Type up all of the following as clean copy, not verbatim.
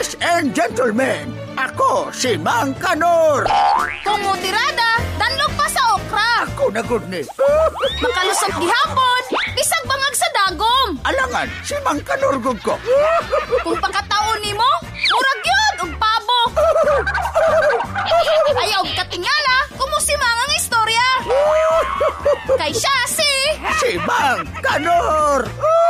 Ladies and gentlemen, ako si Mang Kanor. Tumutirada, danlog pa sa okra. Ako na good ni. Makalusot gihapon, bisag bangag sa dagom. Alangan, si Mang Kanor gud ko. Kung pagkataon nimo, murag yun og pabo. Ayaw katingala, kumusimang ang istorya. Kay siya si Mang Kanor.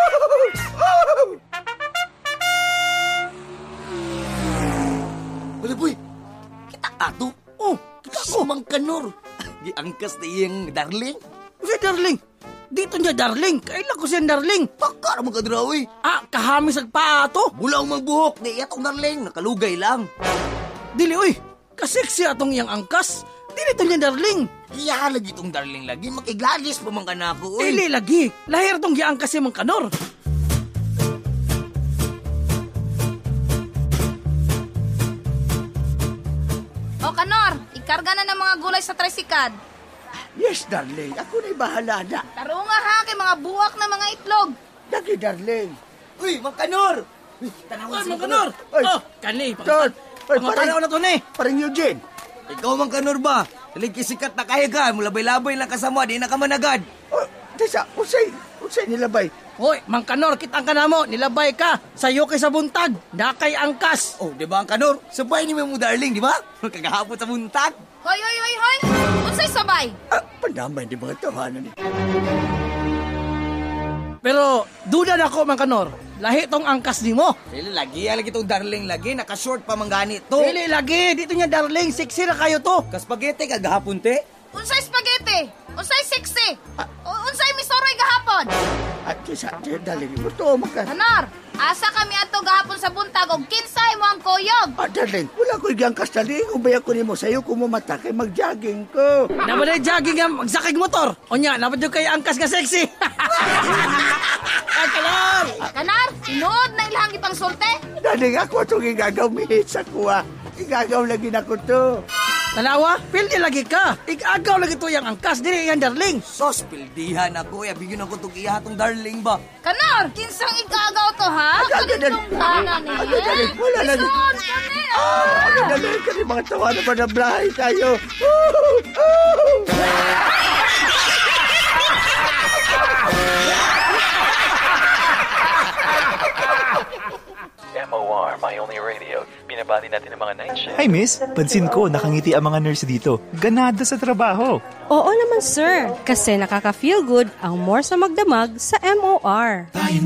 Wala boy, kita ato. Oh, kita Si Mang Kanor. Giangkas na iyang darling. Si darling. Dito niya darling. Kailan ko siya darling. Baka naman ka drawi. Kahamis ang paa to. Bulaw magbuhok, di iyatong darling. Nakalugay lang. Dili, uy. Kasiksi atong iyang angkas. Dili to niya darling. Iya lagi itong darling lagi. Makigladis pa man ka na ako. Uy. Dili lagi. Lahir tong giangkas si Mang Kanor. O Kanor, ikarga na ng mga gulay sa tricycad. Yes, darling. Ako na'y bahala na. Tarunga ha kay mga buwak na mga itlog. Dagi, darling. Uy, Mang Kanor! Uy, tanawan si Mang Kanor! Ay. Oh, kani, Tol. Ay, pangutanaw na to ni. Parang Eugene. Ikaw, Mang Kanor ba? Talig kisikat na kaya ka. Mulabay-labay lang kasama. Di na ka managad. Oh, Tessa, usay nilabay. Hoy, Mang Kanor, kitang ka na mo, nilabay ka. Sayo kay sa buntag, nakay angkas. Oh, di ba, Mang Kanor? Sabay ni mo, darling, di ba? Kagahapon sa buntag. Hoy! Unsay sabay? Pandamay di mga tawanan ni. Pero, duda na ako, Mang Kanor. Lahi tong angkas ni mo. Dili, lagi itong darling lagi. Naka-short pa man gani to. Dili lagi, dito niya darling, sexy na kayo to. Kaspagete kagahapon, te. Unsay spaghetti? Unsay sexy? Unsay misoroy gahapon? At Tessa, darling, mo to maka. Kanor, asa kami ato gahapon sa buntag og kinsay mo ang kuyog. Darling, wala ko igangkas darling. Ubaya ko ni mo sa'yo kung mamata kay mag-jogging ko. Nabaday jogging ang magsakig motor. O nya, nabaday kayo angkas nga sexy. Ay, Kanor! Kanar, tinuod na ilahang ipang sulte? Darling, ako itong igagaw mihit sa kuha. Igagaw lagi na ko to. Tanawa, pildi lagi ka. Igagaw lagi to yung angkas, dili yan darling. Sos, pildihan ako. Bigyan ako itong ihatong darling ba? Kanar, kinsang igagaw to ha? Kanitong tanan eh. Darling, wala lagi. Ison kami Darling, kasi mga tawa na ba na blahay tayo. MOR, My Only Radio. Binabati natin ang mga night shift. Hi miss, pansin ko nakangiti ang mga nurse dito. Ganado sa trabaho. Oo naman sir, kasi nakaka-feel good ang more sa magdamag sa MOR.